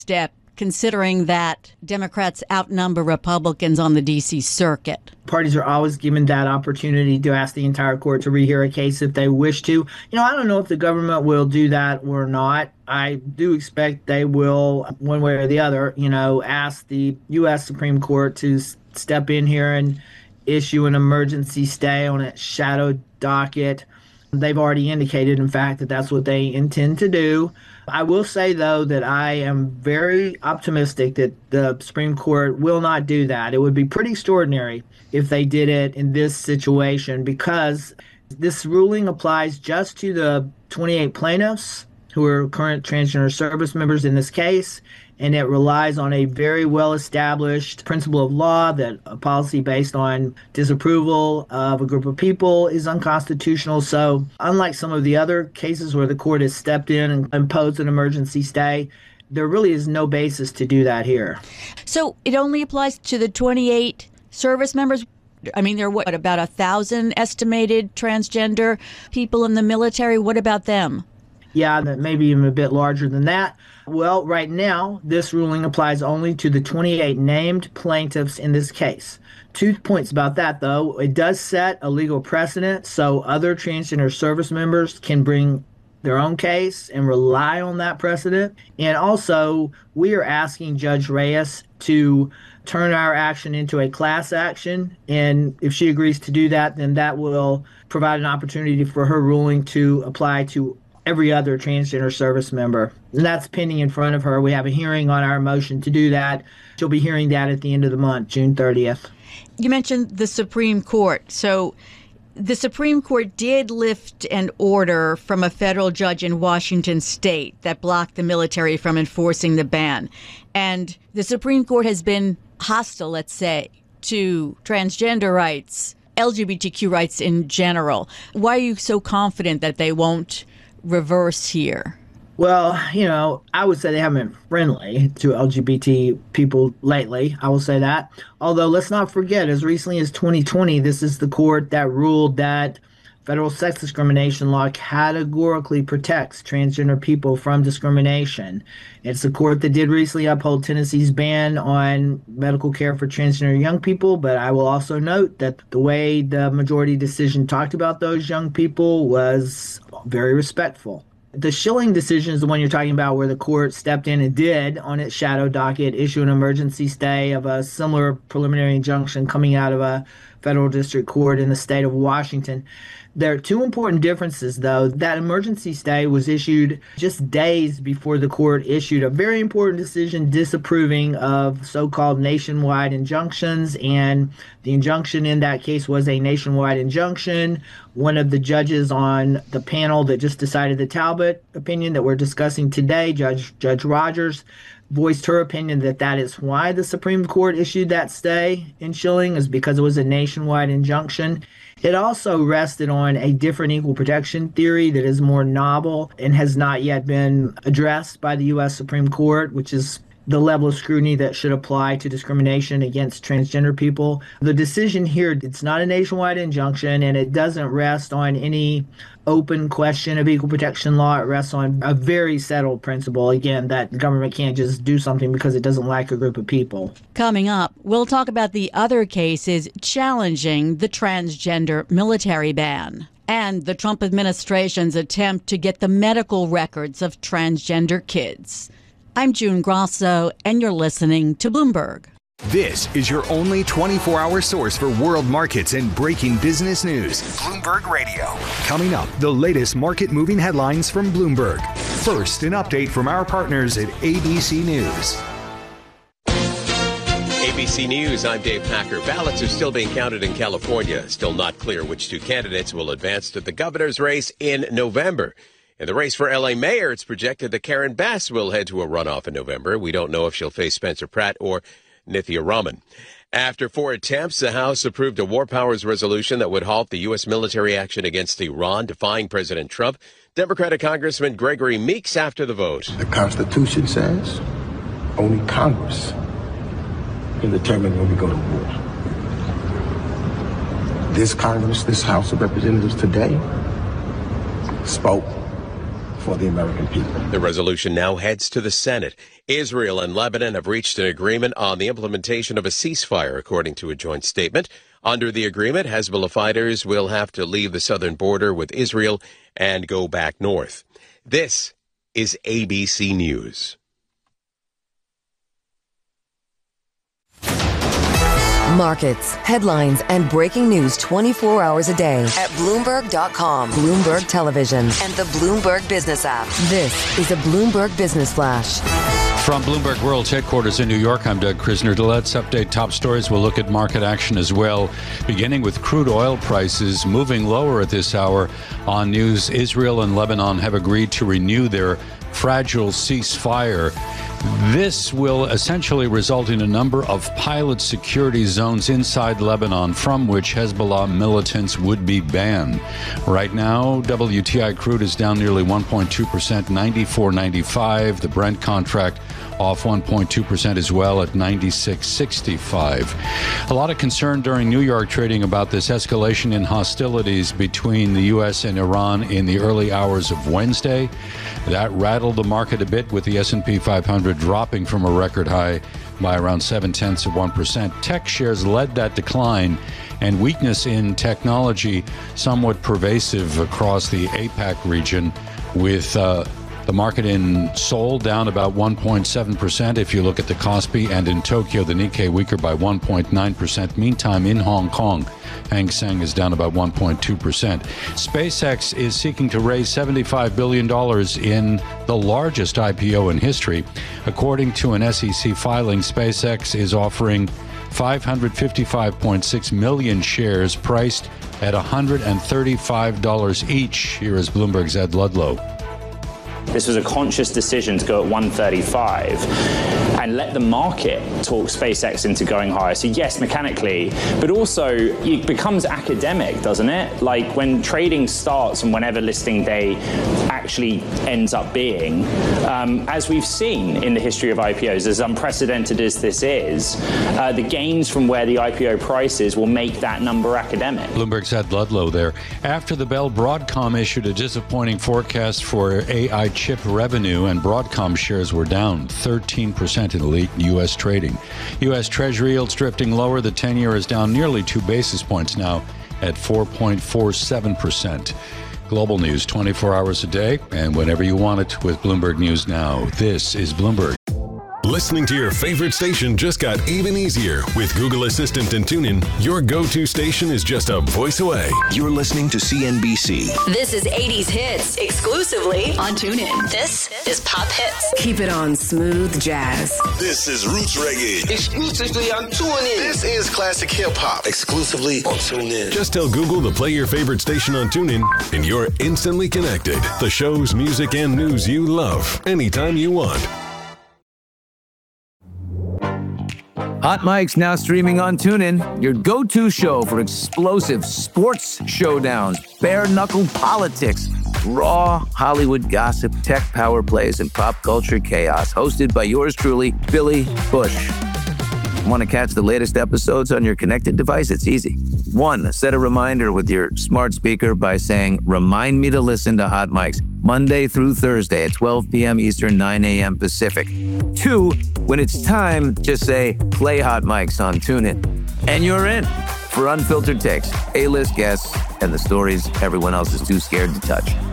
step, considering that Democrats outnumber Republicans on the D.C. circuit? Parties are always given that opportunity to ask the entire court to rehear a case if they wish to. I don't know if the government will do that or not. I do expect they will, one way or the other, ask the U.S. Supreme Court to step in here and issue an emergency stay on its shadow docket. They've already indicated, in fact, that that's what they intend to do. I will say, though, that I am very optimistic that the Supreme Court will not do that. It would be pretty extraordinary if they did it in this situation, because this ruling applies just to the 28 plaintiffs who are current transgender service members in this case, and it relies on a very well-established principle of law that a policy based on disapproval of a group of people is unconstitutional. So unlike some of the other cases where the court has stepped in and imposed an emergency stay, there really is no basis to do that here. So it only applies to the 28 service members? I mean, there are about 1,000 estimated transgender people in the military. What about them? Yeah, maybe even a bit larger than that. Well, right now, this ruling applies only to the 28 named plaintiffs in this case. 2 points about that, though. It does set a legal precedent, so other transgender service members can bring their own case and rely on that precedent. And also, we are asking Judge Reyes to turn our action into a class action. And if she agrees to do that, then that will provide an opportunity for her ruling to apply to every other transgender service member. And that's pending in front of her. We have a hearing on our motion to do that. She'll be hearing that at the end of the month, June 30th. You mentioned the Supreme Court. So the Supreme Court did lift an order from a federal judge in Washington state that blocked the military from enforcing the ban. And the Supreme Court has been hostile, let's say, to transgender rights, LGBTQ rights in general. Why are you so confident that they won't reverse here? Well, I would say they haven't been friendly to LGBT people lately. I will say that. Although, let's not forget, as recently as 2020, this is the court that ruled that federal sex discrimination law categorically protects transgender people from discrimination. It's the court that did recently uphold Tennessee's ban on medical care for transgender young people, but I will also note that the way the majority decision talked about those young people was very respectful. The Schilling decision is the one you're talking about, where the court stepped in and did, on its shadow docket, issue an emergency stay of a similar preliminary injunction coming out of a federal district court in the state of Washington. There are two important differences, though. That emergency stay was issued just days before the court issued a very important decision disapproving of so-called nationwide injunctions, and the injunction in that case was a nationwide injunction. One of the judges on the panel that just decided the Talbot opinion that we're discussing today, Judge Rogers, voiced her opinion that that is why the Supreme Court issued that stay in Schilling, is because it was a nationwide injunction. It also rested on a different equal protection theory that is more novel and has not yet been addressed by the U.S. Supreme Court, which is the level of scrutiny that should apply to discrimination against transgender people. The decision here, it's not a nationwide injunction, and it doesn't rest on any open question of equal protection law. It rests on a very settled principle, again, that the government can't just do something because it doesn't like a group of people. Coming up, we'll talk about the other cases challenging the transgender military ban and the Trump administration's attempt to get the medical records of transgender kids. I'm June Grosso, and you're listening to Bloomberg. This is your only 24-hour source for world markets and breaking business news. Bloomberg Radio. Coming up, the latest market-moving headlines from Bloomberg. First, an update from our partners at ABC News. ABC News, I'm Dave Packer. Ballots are still being counted in California. Still not clear which two candidates will advance to the governor's race in November. In the race for L.A. mayor, it's projected that Karen Bass will head to a runoff in November. We don't know if she'll face Spencer Pratt or Nithya Raman. After 4 attempts, the House approved a war powers resolution that would halt the U.S. military action against Iran, defying President Trump. Democratic Congressman Gregory Meeks after the vote. The Constitution says only Congress can determine when we go to war. This Congress, this House of Representatives today spoke for the American people. The resolution now heads to the Senate. Israel and Lebanon have reached an agreement on the implementation of a ceasefire, according to a joint statement. Under the agreement, Hezbollah fighters will have to leave the southern border with Israel and go back north. This is ABC News. Markets, headlines, and breaking news 24 hours a day at Bloomberg.com, Bloomberg Television, and the Bloomberg Business app. This is a Bloomberg Business Flash. From Bloomberg World's headquarters in New York, I'm Doug Krisner. Let's update top stories. We'll look at market action as well, beginning with crude oil prices moving lower at this hour on news. Israel and Lebanon have agreed to renew their fragile ceasefire. This will essentially result in a number of pilot security zones inside Lebanon from which Hezbollah militants would be banned. Right now, WTI crude is down nearly 1.2%, 94.95. The Brent contract off 1.2% as well at 96.65. A lot of concern during New York trading about this escalation in hostilities between the U.S. and Iran in the early hours of Wednesday. That rattled the market a bit, with the S&P 500 dropping from a record high by around 0.7%. Tech shares led that decline, and weakness in technology somewhat pervasive across the APAC region, with the market in Seoul down about 1.7% if you look at the Kospi, and in Tokyo, the Nikkei weaker by 1.9%. Meantime, in Hong Kong, Hang Seng is down about 1.2%. SpaceX is seeking to raise $75 billion in the largest IPO in history. According to an SEC filing, SpaceX is offering 555.6 million shares priced at $135 each. Here is Bloomberg's Ed Ludlow. This was a conscious decision to go at 135 and let the market talk SpaceX into going higher. So yes, mechanically, but also it becomes academic, doesn't it? Like when trading starts and whenever listing day actually ends up being, as we've seen in the history of IPOs, as unprecedented as this is, the gains from where the IPO price is will make that number academic. Bloomberg's Ed Ludlow there. After the bell, Broadcom issued a disappointing forecast for AI chip revenue, and Broadcom shares were down 13% in late U.S. trading. U.S. Treasury yields drifting lower. The 10-year is down nearly 2 basis points now at 4.47%. Global news 24 hours a day and whenever you want it with Bloomberg News Now. This is Bloomberg. Listening to your favorite station just got even easier. With Google Assistant and TuneIn, your go-to station is just a voice away. You're listening to CNBC. This is 80s Hits, exclusively on TuneIn. This is Pop Hits. Keep it on Smooth Jazz. This is Roots Reggae, exclusively on TuneIn. This is Classic Hip Hop, exclusively on TuneIn. Just tell Google to play your favorite station on TuneIn, and you're instantly connected. The shows, music, and news you love, anytime you want. Hot Mic's now streaming on TuneIn, your go-to show for explosive sports showdowns, bare-knuckle politics, raw Hollywood gossip, tech power plays, and pop culture chaos. Hosted by yours truly, Billy Bush. Want to catch the latest episodes on your connected device? It's easy. 1, set a reminder with your smart speaker by saying, "Remind me to listen to Hot Mics Monday through Thursday at 12 p.m. Eastern, 9 a.m. Pacific." 2, when it's time, just say, "Play Hot Mics on TuneIn." And you're in for unfiltered takes, A-list guests, and the stories everyone else is too scared to touch.